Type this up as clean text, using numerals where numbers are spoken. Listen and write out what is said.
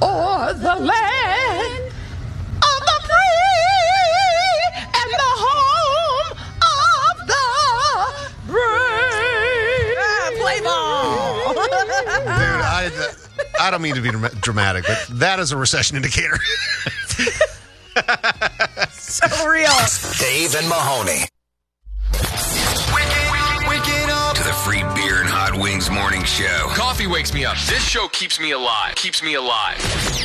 o'er the land of the free and the home of the brave. Play ball. Dude, I don't mean to be dramatic, but that is a recession indicator. So real. Dave and Mahoney. Wake up to the free beer and hot wings morning show. Coffee wakes me up. This show keeps me alive.